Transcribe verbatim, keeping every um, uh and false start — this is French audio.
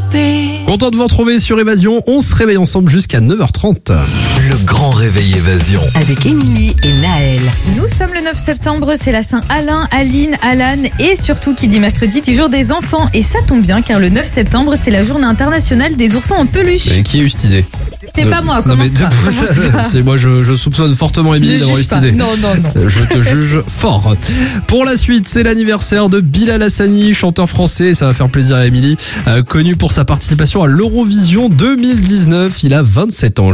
attraper. Content de vous retrouver sur Évasion, on se réveille ensemble jusqu'à neuf heures trente. Le grand réveil Évasion. Avec Émilie et Naël. Nous sommes le neuf septembre, c'est la Saint-Alain, Aline, Alan et surtout qui dit mercredi, dit jour des enfants. Et ça tombe bien car le neuf septembre, c'est la journée internationale des oursons en peluche. Mais qui a eu cette idée? C'est Euh, pas moi, non, commence mais- pas. Commence pas. C'est moi, je, je soupçonne fortement Émilie Ne d'avoir eu juge cette pas. idée. Non, non, non. Euh, Je te juge fort. Pour la suite, c'est l'anniversaire de Bilal Hassani, chanteur français, et ça va faire plaisir à Émilie, euh, connu pour sa participation à l'Eurovision deux mille dix-neuf. Il a vingt-sept ans.